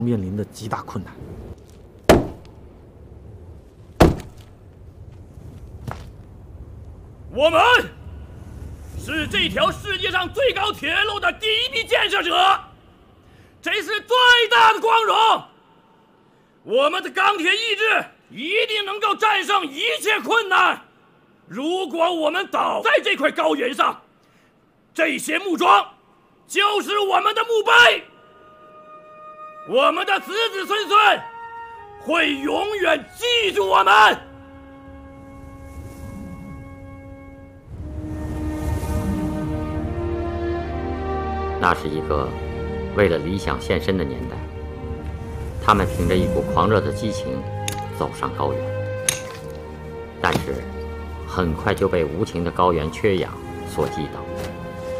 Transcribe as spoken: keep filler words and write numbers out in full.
面临的极大困难。 我们是这条世界上最高铁路的第一批建设者，这是最大的光荣。我们的钢铁意志一定能够战胜一切困难。如果我们倒在这块高原上，这些木桩就是我们的墓碑。我们的子子孙孙会永远记住我们。 那是一个为了理想献身的年代，他们凭着一股狂热的激情走上高原，但是很快就被无情的高原缺氧所击倒。